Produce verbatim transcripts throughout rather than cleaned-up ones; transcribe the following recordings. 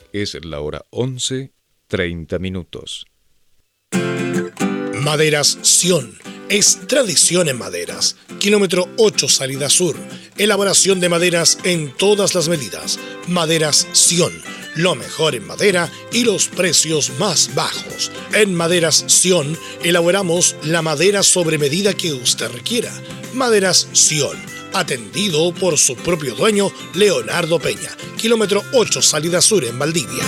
Es la hora once, treinta minutos. Maderas Sion. Es tradición en maderas. Kilómetro ocho, salida sur. Elaboración de maderas en todas las medidas. Maderas Sion. Lo mejor en madera y los precios más bajos. En Maderas Sion elaboramos la madera sobre medida que usted requiera. Maderas Sion. Atendido por su propio dueño, Leonardo Peña. Kilómetro ocho, salida sur en Valdivia.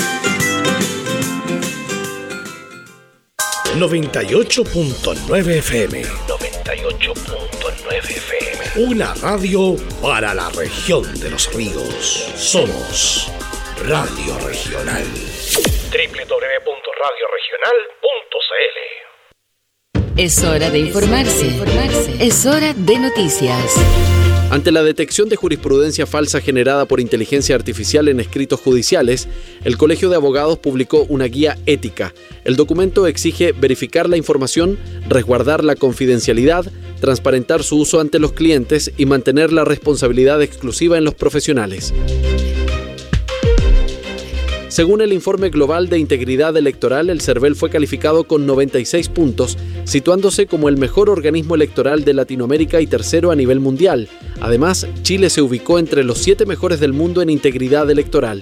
noventa y ocho punto nueve F M. noventa y ocho punto nueve F M. Una radio para la región de los ríos. Somos Radio Regional. doble u doble u doble u punto radio regional punto c l. Es hora de informarse. Es hora de noticias. Ante la detección de jurisprudencia falsa generada por inteligencia artificial en escritos judiciales, el Colegio de Abogados publicó una guía ética. El documento exige verificar la información, resguardar la confidencialidad, transparentar su uso ante los clientes y mantener la responsabilidad exclusiva en los profesionales. Según el informe global de integridad electoral, el CERVEL fue calificado con noventa y seis puntos, situándose como el mejor organismo electoral de Latinoamérica y tercero a nivel mundial. Además, Chile se ubicó entre los siete mejores del mundo en integridad electoral.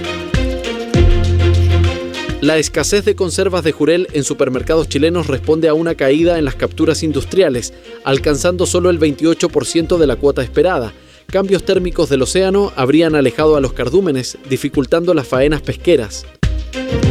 La escasez de conservas de jurel en supermercados chilenos responde a una caída en las capturas industriales, alcanzando solo el veintiocho por ciento de la cuota esperada. Cambios térmicos del océano habrían alejado a los cardúmenes, dificultando las faenas pesqueras.